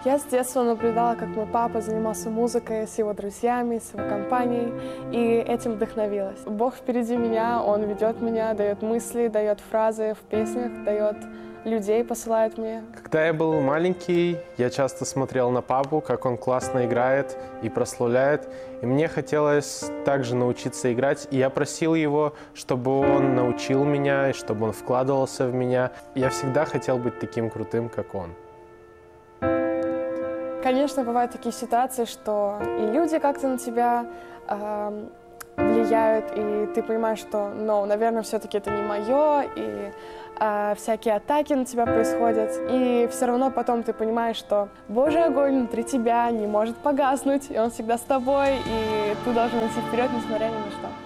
Я с детства наблюдала, как мой папа занимался музыкой с его друзьями, с его компанией, и этим вдохновилась. Бог впереди меня, Он ведет меня, дает мысли, дает фразы в песнях, дает людей, посылает мне. Когда я был маленький, я часто смотрел на папу, как он классно играет и прославляет. И мне хотелось также научиться играть. И я просил его, чтобы он научил меня, и чтобы он вкладывался в меня. Я всегда хотел быть таким крутым, как он. Конечно, бывают такие ситуации, что и люди как-то на тебя влияют, и ты понимаешь, что, наверное, все-таки это не мое, и всякие атаки на тебя происходят. И все равно потом ты понимаешь, что Божий огонь внутри тебя не может погаснуть, и он всегда с тобой, и ты должен идти вперед, несмотря ни на что.